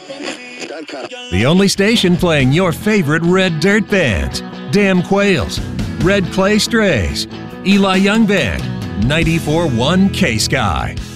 The only station playing your favorite red dirt bands: Damn Quails, Red Clay Strays, Eli Young Band, 94.1 K-Sky.